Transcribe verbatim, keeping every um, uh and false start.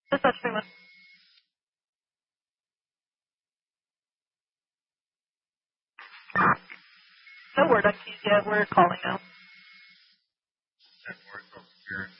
Just touch me with. No word on keys yet. We're calling now. ten four, Social Security.